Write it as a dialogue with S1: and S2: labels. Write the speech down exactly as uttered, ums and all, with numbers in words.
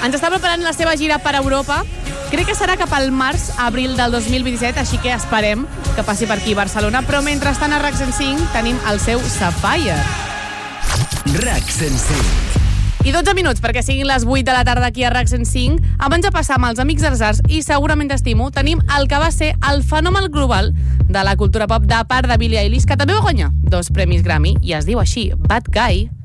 S1: Ens està preparant la seva gira per Europa. Crec que serà cap al març-abril del dos mil vint-i-set, així que esperem que passi per aquí a Barcelona. Però mentrestant a RAC cent cinc tenim el seu Sapphire.
S2: RAC cent cinc.
S1: I dotze minuts perquè siguin les vuit de la tarda aquí a RAC cent cinc. Abans de passar amb els Amics dels Arts i Segurament t'estimo, tenim el que va ser el fenomen global de la cultura pop de part de Billie Eilish, que també va guanyar dos premis Grammy, i es diu així, Bad Guy.